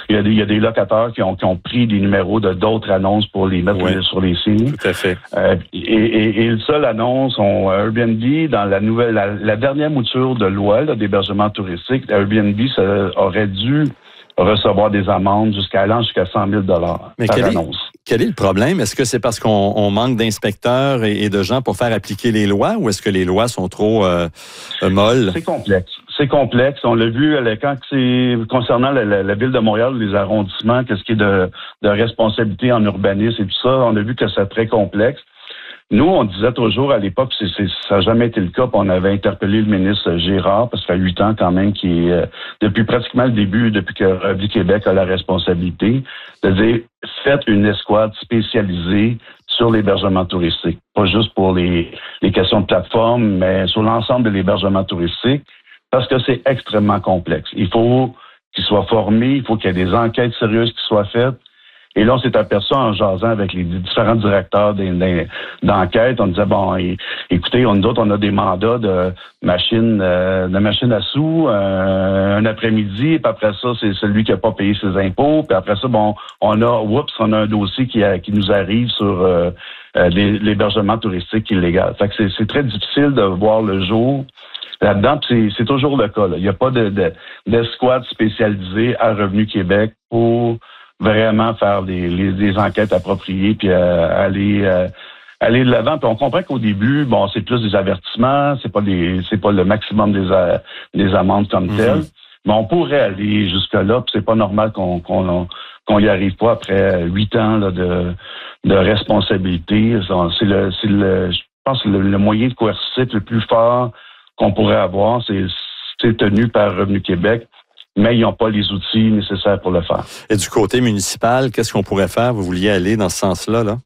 il y a des locataires qui ont pris des numéros de d'autres annonces pour les mettre sur les signes. Tout à fait. Et le seul annonce, Airbnb, dans la dernière mouture de loi d'hébergement touristique, Airbnb aurait dû recevoir des amendes jusqu'à 100 000 par annonce. Quel est le problème? Est-ce que c'est parce qu'on manque d'inspecteurs et de gens pour faire appliquer les lois, ou est-ce que les lois sont trop molles? C'est complexe. On l'a vu quand c'est concernant la ville de Montréal, les arrondissements, qu'est-ce qui est de responsabilité en urbanisme et tout ça, on a vu que c'est très complexe. Nous, on disait toujours à l'époque, ça n'a jamais été le cas, puis on avait interpellé le ministre Girard, parce que ça fait 8 ans quand même, qui est depuis pratiquement le début, depuis que Revenu Québec a la responsabilité, de dire, faites une escouade spécialisée sur l'hébergement touristique. Pas juste pour les questions de plateforme, mais sur l'ensemble de l'hébergement touristique, parce que c'est extrêmement complexe. Il faut qu'ils soient formés, il faut qu'il y ait des enquêtes sérieuses qui soient faites. Et là, on s'est aperçu en jasant avec les différents directeurs d'enquête. On disait, écoutez, nous autres, on a des mandats de machine à sous, un après-midi, puis après ça, c'est celui qui n'a pas payé ses impôts. Puis après ça, on a un dossier qui nous arrive sur l'hébergement touristique illégal. Fait que c'est très difficile de voir le jour là-dedans. Puis c'est toujours le cas, là. Il n'y a pas d'escouade spécialisée à Revenu Québec pour vraiment faire des enquêtes appropriées puis aller de l'avant. Puis on comprend qu'au début, c'est plus des avertissements, c'est pas le maximum des amendes comme telles. Mais on pourrait aller jusque-là, puis c'est pas normal qu'on y arrive pas après 8 ans là, de responsabilité. Je pense que le moyen de coercitif le plus fort qu'on pourrait avoir, c'est tenu par Revenu Québec. Mais ils n'ont pas les outils nécessaires pour le faire. Et du côté municipal, qu'est-ce qu'on pourrait faire? Vous vouliez aller dans ce sens-là, là?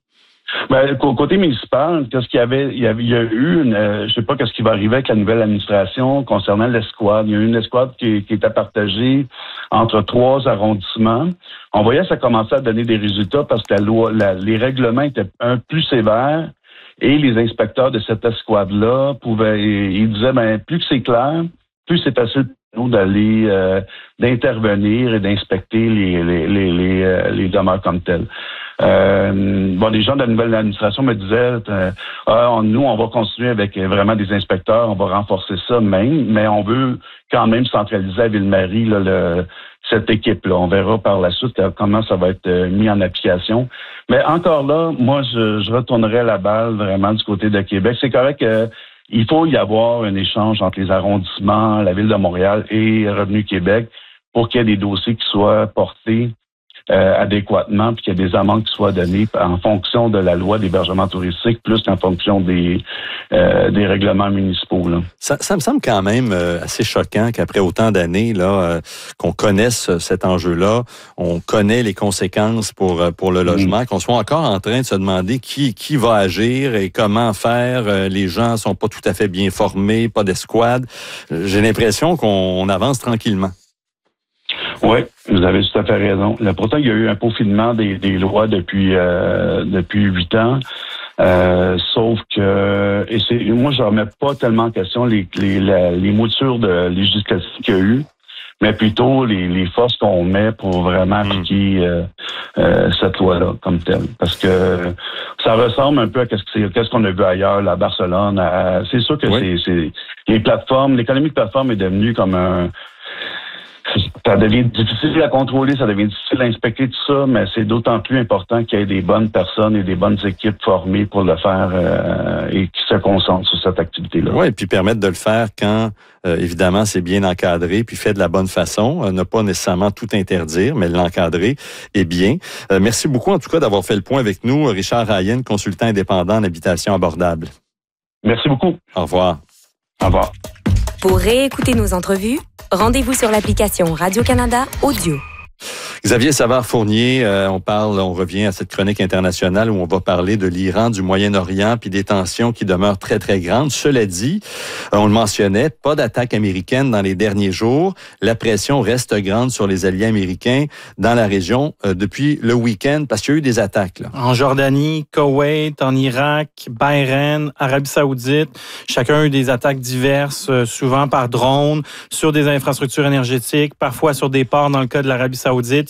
Côté municipal, qu'est-ce qu'il y avait? Il y a eu je sais pas qu'est-ce qui va arriver avec la nouvelle administration concernant l'escouade. Il y a eu une escouade qui était partagée entre 3 arrondissements. On voyait que ça commençait à donner des résultats parce que les règlements étaient un peu plus sévères et les inspecteurs de cette escouade-là ils disaient, plus que c'est clair, plus c'est facile d'intervenir et d'inspecter les demeures comme telles. Les gens de la nouvelle administration me disaient nous, on va continuer avec vraiment des inspecteurs, on va renforcer ça même, mais on veut quand même centraliser à Ville-Marie cette équipe-là. On verra par la suite comment ça va être mis en application. Mais encore là, moi, je retournerai la balle vraiment du côté de Québec. C'est correct il faut y avoir un échange entre les arrondissements, la Ville de Montréal et Revenu Québec pour qu'il y ait des dossiers qui soient portés adéquatement puis qu'il y ait des amendes qui soient données en fonction de la loi d'hébergement touristique plus qu'en fonction des règlements municipaux. Là. Ça me semble quand même assez choquant qu'après autant d'années là qu'on connaisse cet enjeu-là, on connaît les conséquences pour le logement, qu'on soit encore en train de se demander qui va agir et comment faire. Les gens sont pas tout à fait bien formés, pas d'escouade. J'ai l'impression qu'on avance tranquillement. Oui, vous avez tout à fait raison. Pourtant, il y a eu un peaufinement des lois depuis 8 ans. Sauf que, moi, je remets pas tellement en question les moutures de législatives qu'il y a eu, mais plutôt les forces qu'on met pour vraiment appliquer cette loi-là comme telle. Parce que ça ressemble un peu à qu'est-ce qu'on a vu ailleurs, à Barcelone. C'est sûr que c'est les plateformes, l'économie de plateforme est devenue comme ça devient difficile à contrôler, ça devient difficile à inspecter tout ça, mais c'est d'autant plus important qu'il y ait des bonnes personnes et des bonnes équipes formées pour le faire et qui se concentrent sur cette activité-là. Oui, et puis permettre de le faire quand, évidemment, c'est bien encadré, puis fait de la bonne façon, ne pas nécessairement tout interdire, mais l'encadrer est bien. Merci beaucoup, en tout cas, d'avoir fait le point avec nous. Richard Ryan, consultant indépendant en habitation abordable. Merci beaucoup. Au revoir. Au revoir. Pour réécouter nos entrevues, rendez-vous sur l'application Radio-Canada Audio. Xavier Savard-Fournier, on revient à cette chronique internationale où on va parler de l'Iran, du Moyen-Orient, puis des tensions qui demeurent très, très grandes. Cela dit, on le mentionnait, pas d'attaque américaine dans les derniers jours. La pression reste grande sur les alliés américains dans la région depuis le week-end parce qu'il y a eu des attaques. Là. En Jordanie, Koweït, en Irak, Bahreïn, Arabie Saoudite, chacun a eu des attaques diverses, souvent par drone, sur des infrastructures énergétiques, parfois sur des ports dans le cas de l'Arabie Saoudite.